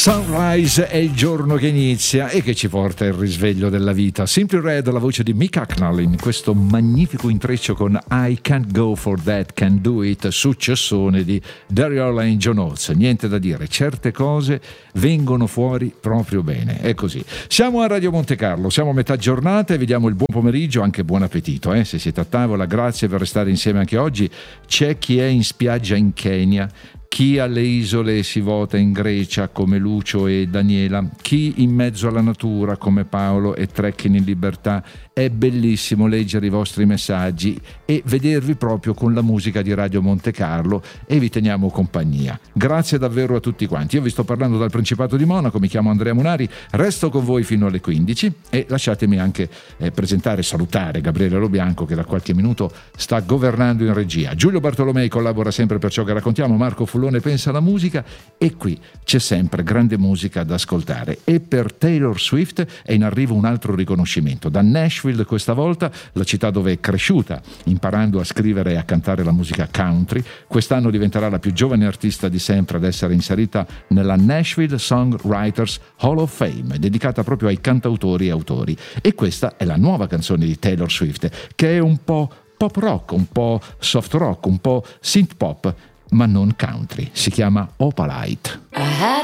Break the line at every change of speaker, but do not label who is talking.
Sunrise è il giorno che inizia e che ci porta il risveglio della vita. Simply Red, la voce di Mick Hucknall in questo magnifico intreccio con I Can't Go For That, Can Do It, successone di Daryl Hall e John Oates. Niente da dire, certe cose vengono fuori proprio bene, è così. Siamo a Radio Monte Carlo, siamo a metà giornata e vi diamo il buon pomeriggio, anche buon appetito, se siete a tavola. Grazie per restare insieme anche oggi. C'è chi è in spiaggia in Kenya, chi alle isole si vota in Grecia come Lucio e Daniela, chi in mezzo alla natura come Paolo e Trekking in Libertà. È bellissimo leggere i vostri messaggi e vedervi proprio con la musica di Radio Monte Carlo, e vi teniamo compagnia. Grazie davvero a tutti quanti. Io vi sto parlando dal Principato di Monaco, mi chiamo Andrea Munari, resto con voi fino alle 15 e lasciatemi anche presentare e salutare Gabriele Lobianco, che da qualche minuto sta governando in regia. Giulio Bartolomei collabora sempre per ciò che raccontiamo, Marco Fullone pensa alla musica, e qui c'è sempre grande musica da ascoltare. E per Taylor Swift è in arrivo un altro riconoscimento da Nashville, questa volta la città dove è cresciuta imparando a scrivere e a cantare la musica country. Quest'anno diventerà la più giovane artista di sempre ad essere inserita nella Nashville Songwriters Hall of Fame, dedicata proprio ai cantautori e autori. E questa è la nuova canzone di Taylor Swift, che è un po' pop rock, un po' soft rock, un po' synth pop, ma non country. Si chiama Opalite.